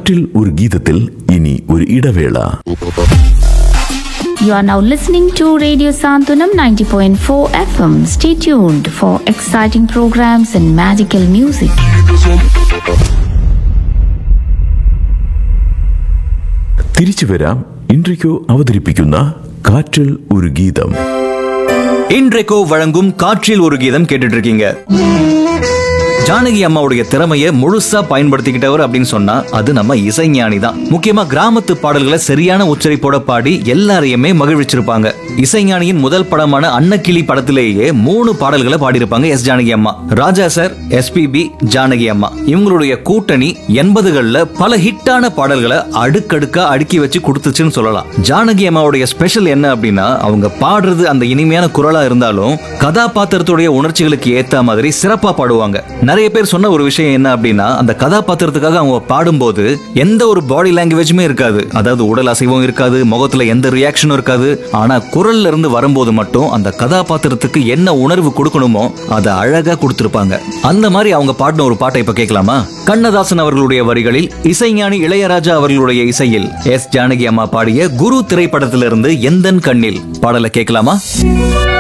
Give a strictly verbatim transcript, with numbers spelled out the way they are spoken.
காற்றில் ஒரு கீதத்தில் இனி ஒரு இடைவேளா. You are now listening to Radio Santunam ninety point four F M. Stay tuned for exciting programs and magical music. തിരിച്ചു വരാം. ഇൻട്രിക്കോ അവതരിപ്പിക്കുന്ന കാற்றிൽ ഒരു ഗീതം. இன்றைக்கோ வழங்கும் காற்றில் ஒரு கீதம் கேட்டுட்டு இருக்கீங்க. ஜானகி அம்மாவுடைய திறமையை முழுசா பயன்படுத்திக்கிட்டவர் அப்படின்னு சொன்னா அது நம்ம இசைஞானி தான். முக்கியமா கிராமத்து பாடல்களை சரியான உச்சரிப்போட பாடி எல்லாரையுமே மகிழ்ச்சிருப்பாங்க. இசைஞானியின் முதல் படமான அன்னக்கிளி படத்திலேயே மூணு பாடல்களை பாடியிருப்பாங்க எஸ் ஜானகி அம்மா. ராஜா சார், எஸ்பிபி, ஜானகி அம்மா இவங்களுடைய கூட்டணி எண்பதுகள்ல பல ஹிட்டான பாடல்களை அடுக்கடுக்கா அடுக்கி வச்சு கொடுத்துச்சுன்னு சொல்லலாம். ஜானகி அம்மாவுடைய ஸ்பெஷல் என்ன அப்படின்னா அவங்க பாடுறது அந்த இனிமையான குரலா இருந்தாலும் கதாபாத்திரத்துடைய உணர்ச்சிகளுக்கு ஏத்த மாதிரி சிறப்பா பாடுவாங்க. நிறைய பேர் சொன்ன ஒரு விஷயம் என்ன அப்படின்னா அந்த கதாபாத்திரத்துக்காக அவங்க பாடும்போது எந்த ஒரு பாடி லாங்குவேஜுமே இருக்காது. அதாவது உடல் அசைவும் இருக்காது, முகத்துல எந்த ரியாக்ஷனும் இருக்காது. ஆனா குரல்ல இருந்து வரும்போது மட்டும் அந்த கதாபாத்திரத்துக்கு என்ன உணர்வு கொடுக்கணுமோ அதை அழகா கொடுத்திருப்பாங்க. அந்த மாதிரி அவங்க பாடின ஒரு பாட்டை இப்ப கேட்கலாமா? கண்ணதாசன் அவர்களுடைய வரிகளில் இசைஞானி இளையராஜா அவர்களுடைய இசையில் எஸ் ஜானகி அம்மா பாடிய குரு திரைப்படத்திலிருந்து எந்தன் கண்ணில் பாடலை கேட்கலாமா?